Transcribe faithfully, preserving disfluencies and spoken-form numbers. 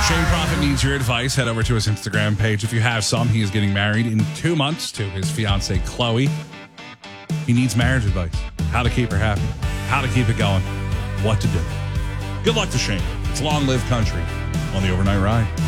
Shane Prophet needs your advice. Head over to his Instagram page if you have some. He is getting married in two months to his fiancee, Chloe. He needs marriage advice. How to keep her happy. How to keep it going. What to do. Good luck to Shane. It's Long Live Country on the Overnight Ride.